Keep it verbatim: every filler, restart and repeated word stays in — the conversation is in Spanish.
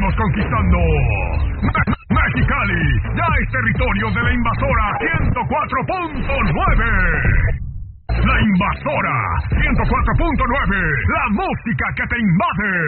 estamos conquistando. Me- Mexicali ya es territorio de la invasora ciento cuatro punto nueve. La invasora ciento cuatro punto nueve, la música que te invade.